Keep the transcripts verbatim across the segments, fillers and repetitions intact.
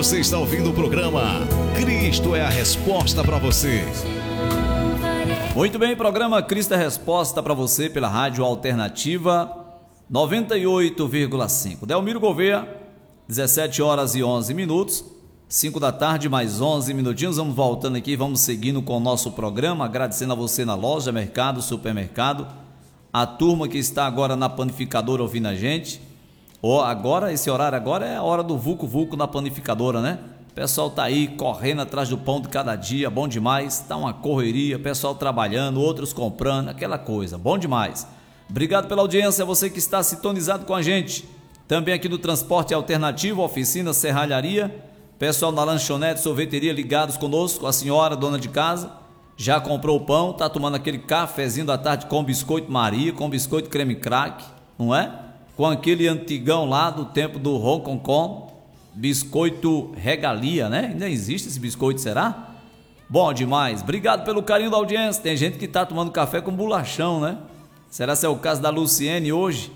Você está ouvindo o programa Cristo é a Resposta para você. Muito bem, programa Cristo é a Resposta para você pela Rádio Alternativa noventa e oito vírgula cinco. Delmiro Gouveia, dezessete horas e onze minutos, cinco da tarde, mais onze minutinhos. Vamos voltando aqui, vamos seguindo com o nosso programa, agradecendo a você na loja, mercado, supermercado, a turma que está agora na panificadora ouvindo a gente. Oh, agora, esse horário agora é a hora do Vucu Vucu na panificadora, né? O pessoal tá aí correndo atrás do pão de cada dia, bom demais. Tá uma correria, pessoal trabalhando, outros comprando, aquela coisa, bom demais. Obrigado pela audiência, você que está sintonizado com a gente. Também aqui no Transporte Alternativo, Oficina Serralharia, pessoal na lanchonete, sorveteria ligados conosco, a senhora, dona de casa, já comprou o pão, tá tomando aquele cafezinho da tarde com biscoito Maria, com biscoito creme crack, não é? Com aquele antigão lá do tempo do Hong Kong Kong, biscoito Regalia, né? Ainda existe esse biscoito, será? Bom demais, obrigado pelo carinho da audiência. Tem gente que tá tomando café com bolachão, né? Será que é o caso da Luciene hoje?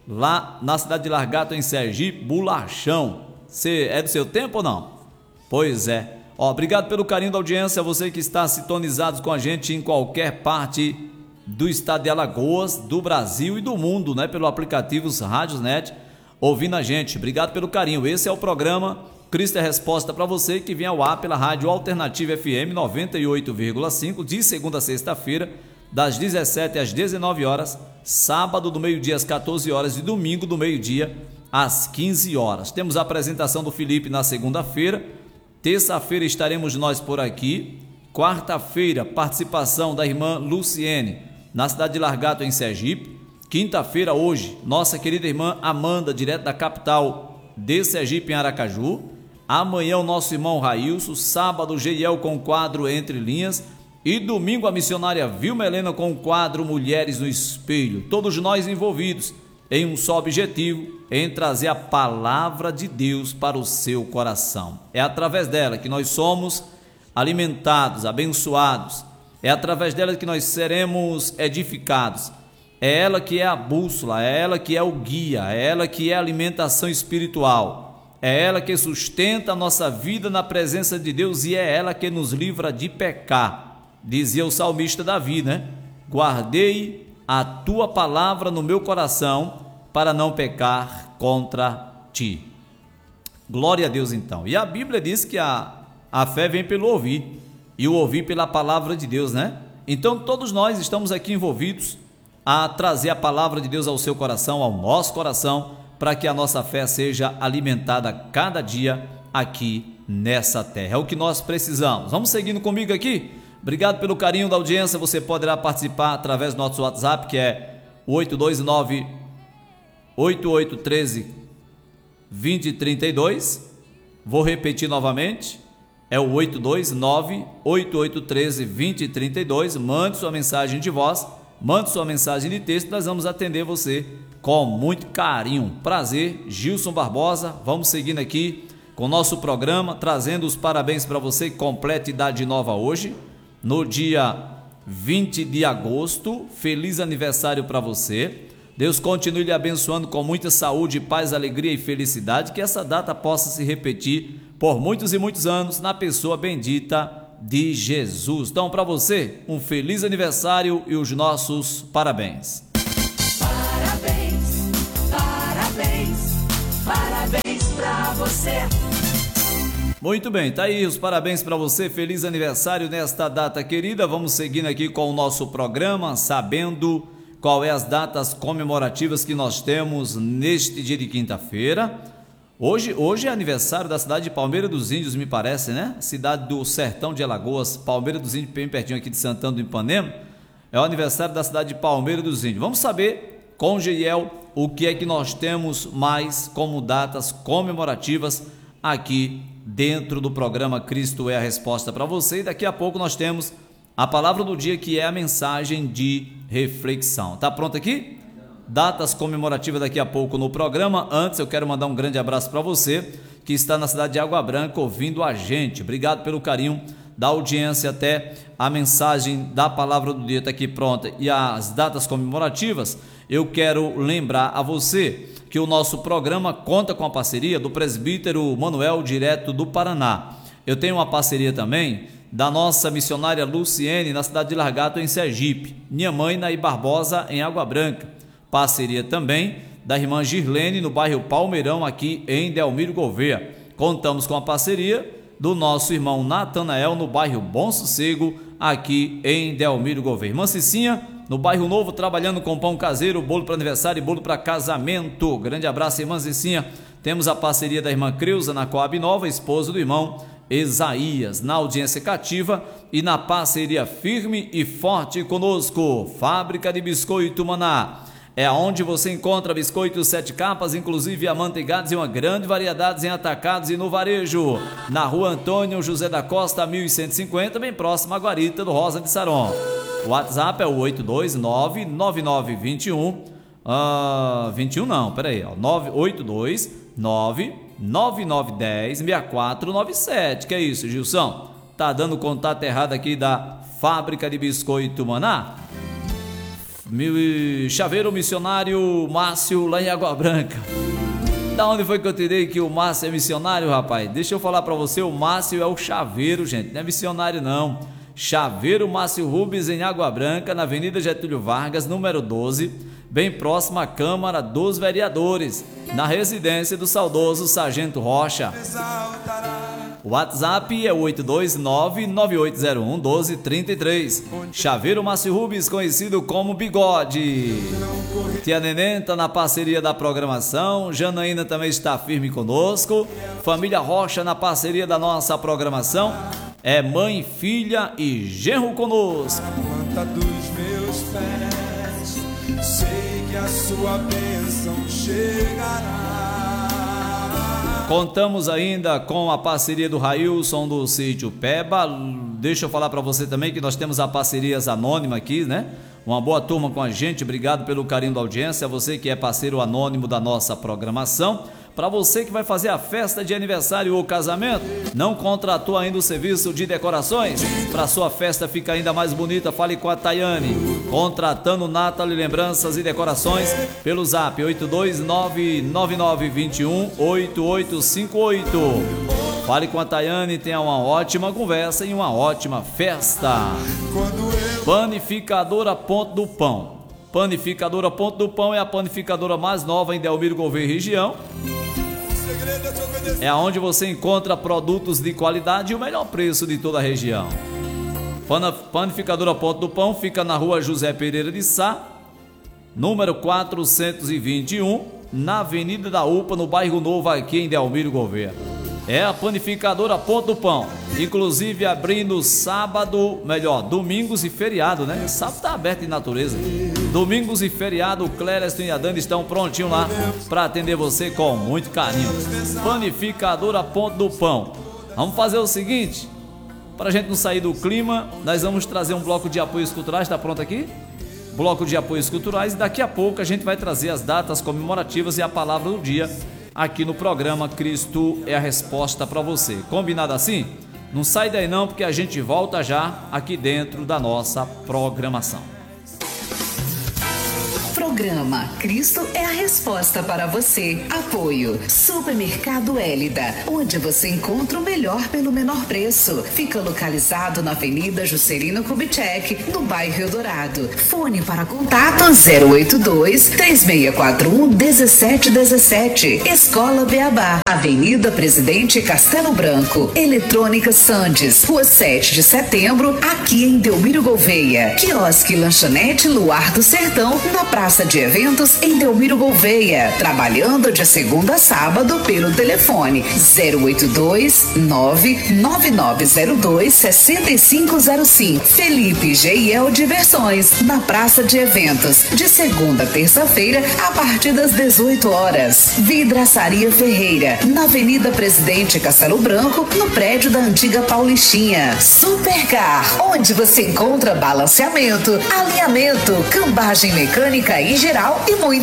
Lá na cidade de Largato, em Sergipe, bolachão. Você é do seu tempo ou não? Pois é. Ó, obrigado pelo carinho da audiência, você que está sintonizado com a gente em qualquer parte do estado de Alagoas, do Brasil e do mundo, né? Pelo aplicativo Rádiosnet, ouvindo a gente. Obrigado pelo carinho. Esse é o programa Cristo é a Resposta para você, que vem ao ar pela Rádio Alternativa F M noventa e oito vírgula cinco, de segunda a sexta-feira, das dezessete às dezenove horas, sábado do meio-dia às quatorze horas e domingo do meio-dia às quinze horas. Temos a apresentação do Felipe na segunda-feira, terça-feira estaremos nós por aqui, quarta-feira participação da irmã Luciene na cidade de Largato, em Sergipe. Quinta-feira, hoje, nossa querida irmã Amanda, direto da capital de Sergipe, em Aracaju. Amanhã o nosso irmão Railson, sábado Geiel com o quadro Entre Linhas e domingo a missionária Vilma Helena com o quadro Mulheres no Espelho. Todos nós envolvidos em um só objetivo, em trazer a palavra de Deus para o seu coração. É através dela que nós somos alimentados, abençoados. É através dela que nós seremos edificados. É ela que é a bússola, é ela que é o guia, é ela que é a alimentação espiritual. É ela que sustenta a nossa vida na presença de Deus e é ela que nos livra de pecar. Dizia o salmista Davi, né? Guardei a tua palavra no meu coração para não pecar contra ti. Glória a Deus, então. E a Bíblia diz que a, a fé vem pelo ouvir e o ouvir pela palavra de Deus, né? Então todos nós estamos aqui envolvidos a trazer a palavra de Deus ao seu coração, ao nosso coração, para que a nossa fé seja alimentada cada dia aqui nessa terra. É o que nós precisamos. Vamos seguindo comigo aqui? Obrigado pelo carinho da audiência. Você poderá participar através do nosso WhatsApp, que é oito dois nove, oito oito um três, dois zero três dois. Vou repetir novamente. É o oito dois nove, oito oito um três, dois zero três dois. Mande sua mensagem de voz, mande sua mensagem de texto, nós vamos atender você com muito carinho. Prazer, Gilson Barbosa. Vamos seguindo aqui com o nosso programa, trazendo os parabéns para você que completa idade nova hoje, no dia vinte de agosto. Feliz aniversário para você. Deus continue lhe abençoando com muita saúde, paz, alegria e felicidade, que essa data possa se repetir por muitos e muitos anos na pessoa bendita de Jesus. Então, para você, um feliz aniversário e os nossos parabéns. Parabéns, parabéns, parabéns para você. Muito bem, tá aí os parabéns para você, feliz aniversário nesta data querida. Vamos seguindo aqui com o nosso programa, sabendo qual é as datas comemorativas que nós temos neste dia de quinta-feira. Hoje, hoje é aniversário da cidade de Palmeira dos Índios, me parece, né? Cidade do sertão de Alagoas, Palmeira dos Índios, bem pertinho aqui de Santana do Ipanema. É o aniversário da cidade de Palmeira dos Índios. Vamos saber com Geiel o que é que nós temos mais como datas comemorativas aqui dentro do programa Cristo é a Resposta para você. E daqui a pouco nós temos a palavra do dia, que é a mensagem de reflexão. Tá pronto aqui? Datas comemorativas daqui a pouco no programa. Antes eu quero mandar um grande abraço para você que está na cidade de Água Branca ouvindo a gente. Obrigado pelo carinho da audiência até a mensagem da palavra do dia está aqui pronta e as datas comemorativas, eu quero lembrar a você que o nosso programa conta com a parceria do presbítero Manuel, direto do Paraná. Eu tenho uma parceria também da nossa missionária Luciene, na cidade de Largato, em Sergipe, minha mãe Naí Barbosa, em Água Branca. Parceria também da irmã Girlene, no bairro Palmeirão, aqui em Delmiro Gouveia. Contamos com a parceria do nosso irmão Natanael, no bairro Bom Sossego, aqui em Delmiro Gouveia. Irmã Cicinha, no bairro Novo, trabalhando com pão caseiro, bolo para aniversário e bolo para casamento. Grande abraço, irmã Cicinha. Temos a parceria da irmã Creuza, na Coab Nova, esposa do irmão Isaías, na audiência cativa e na parceria firme e forte conosco. Fábrica de Biscoito Maná. É onde você encontra biscoitos sete capas, inclusive amanteigados e uma grande variedade em atacados e no varejo. Na rua Antônio José da Costa, mil cento e cinquenta, bem próximo à Guarita do Rosa de Saron. O WhatsApp é o oito dois nove nove nove dois um, uh, vinte e um não, peraí, ó, nove oito dois nove nove nove um zero seis quatro nove sete. Que é isso, Gilson? Tá dando contato errado aqui da Fábrica de Biscoito Maná. Chaveiro Missionário Márcio, lá em Água Branca. Da onde foi que eu tirei que o Márcio é missionário, rapaz? Deixa eu falar pra você, o Márcio é o chaveiro, gente, não é missionário não. Chaveiro Márcio Rubens, em Água Branca, na Avenida Getúlio Vargas, número doze, bem próximo à Câmara dos Vereadores, na residência do saudoso Sargento Rocha. O WhatsApp é oito dois nove nove oito zero um um dois três três. Chaveiro Márcio Rubens, conhecido como Bigode. Tia Neném está na parceria da programação. Janaína também está firme conosco. Família Rocha na parceria da nossa programação. É mãe, filha e genro conosco. Planta dos meus pés, sei que a sua bênção chegará. Contamos ainda com a parceria do Railson do Sítio Peba. Deixa eu falar para você também que nós temos a parcerias anônima aqui, né? Uma boa turma com a gente, obrigado pelo carinho da audiência, você que é parceiro anônimo da nossa programação. Para você que vai fazer a festa de aniversário ou casamento, não contratou ainda o serviço de decorações? Para sua festa ficar ainda mais bonita, fale com a Tayane. Contratando Nathalie Lembranças e Decorações pelo zap oito dois nove nove nove dois um oito oito cinco oito. Fale com a Tayane, tenha uma ótima conversa e uma ótima festa. Panificadora Ponto do Pão. Panificadora Ponto do Pão é a panificadora mais nova em Delmiro Gouveia região. É onde você encontra produtos de qualidade e o melhor preço de toda a região. Panificadora Ponto do Pão fica na rua José Pereira de Sá, número quatrocentos e vinte e um, na Avenida da U P A, no bairro Novo, aqui em Delmiro Gouveia. É a Panificadora Ponto do Pão, inclusive abrindo sábado, melhor, domingos e feriado, né? Sábado tá aberto de natureza. Domingos e feriado, o Cléreston e a Dani estão prontinhos lá para atender você com muito carinho. Panificadora Ponto do Pão. Vamos fazer o seguinte, para a gente não sair do clima, nós vamos trazer um bloco de apoios culturais, tá pronto aqui? Bloco de apoios culturais, e daqui a pouco a gente vai trazer as datas comemorativas e a palavra do dia aqui no programa Cristo é a Resposta para você. Combinado assim? Não sai daí não, porque a gente volta já aqui dentro da nossa programação. Programa Cristo é a Resposta para você. Apoio Supermercado Hélida, onde você encontra o melhor pelo menor preço. Fica localizado na Avenida Juscelino Kubitschek, no bairro Eldorado. Fone para contato zero oito dois, três seis quatro um, um sete um sete. Escola Beabá, Avenida Presidente Castelo Branco. Eletrônica Sandes, Rua sete de setembro, aqui em Delmiro Gouveia. Quiosque Lanchonete Luar do Sertão, na Praça de Eventos em Delmiro Gouveia, trabalhando de segunda a sábado pelo telefone zero oito dois, nove nove nove zero dois, seis cinco zero cinco. Felipe G I L Diversões, na Praça de Eventos, de segunda a terça-feira, a partir das dezoito horas. Vidraçaria Ferreira, na Avenida Presidente Castelo Branco, no prédio da antiga Paulistinha. Supercar, onde você encontra balanceamento, alinhamento, cambagem mecânica em geral e muito mais.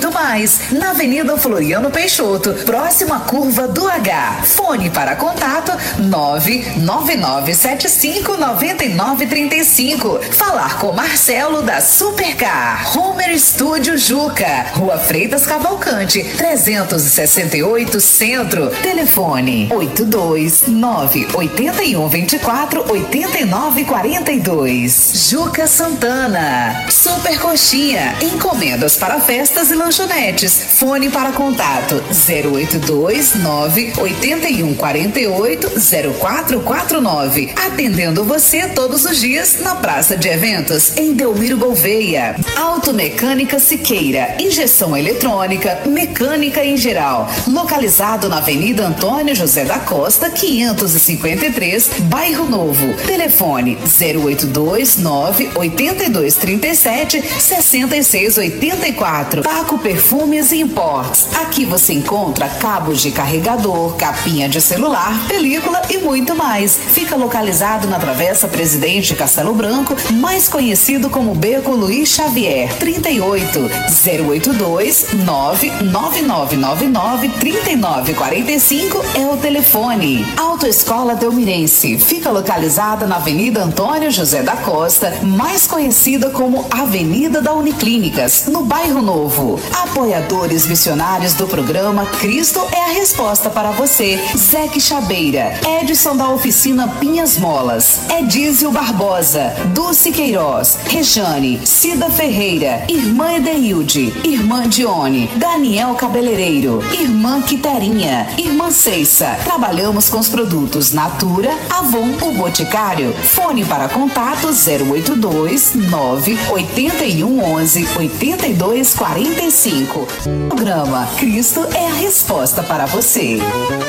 Celulares, na Avenida Floriano Peixoto, próxima à curva do H. Fone para contato nove nove nove sete cinco nove nove três cinco. Falar com Marcelo da Supercar. Homer Studio Juca, Rua Freitas Cavalcante, trezentos e sessenta e oito Centro. Telefone oito dois nove oito um dois quatro oito nove quatro dois. Juca Santana. Super Coxinha. Encomendas para festas e lanchonetes. Fone para contato zero oito dois nove oito um quatro oito zero quatro quatro nove. Atendendo você todos os dias na Praça de Eventos, em Delmiro Gouveia. Automecânica Siqueira. Injeção eletrônica, mecânica em geral. Localizado na Avenida Antônio José da Costa, quinhentos e cinquenta e três, Bairro Novo. Telefone zero oito dois nove oito dois três sete seis seis oito quatro. Paco Perfumes e Imports. Aqui você encontra cabos de carregador, capinha de celular, película e muito mais. Fica localizado na Travessa Presidente Castelo Branco, mais conhecido como Beco Luiz Xavier. trinta e oito zero oito dois nove nove nove nove nove três nove quatro cinco é o telefone. Autoescola Delmirense fica localizada na Avenida Antônio José da Costa, mais conhecida como Avenida da Uniclínicas, no Bairro Novo. Apoiadores missionários do programa Cristo é a Resposta para você. Zeque Chabeira, Edson da Oficina Pinhas Molas, Edísio Barbosa, Dulce Queiroz, Rejane, Cida Ferreira, Irmã Edeilde, Irmã Dione, Daniel Cabeleireiro, Irmã Quiterinha, Irmã Ceissa. Trabalhamos com os produtos Natura, Avon, o Boticário. Fone para contato zero oito dois nove oito um onze oito dois quatro cinco. Programa Cristo é a Resposta para você.